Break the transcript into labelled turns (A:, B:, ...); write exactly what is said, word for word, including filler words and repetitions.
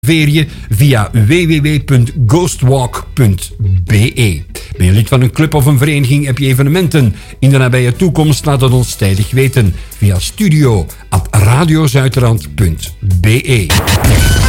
A: je via w w w punt ghostwalk punt b e. Ben je lid van een club of een vereniging, heb je evenementen in de nabije toekomst, laat het ons tijdig weten via studio at radiozuiderland punt b e.